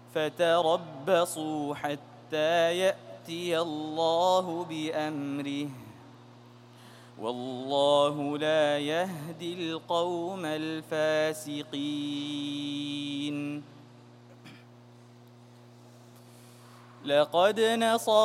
فتربصوا حتى يأتي الله بأمره والله لا يهدي القوم الفاسقين. لقد نصر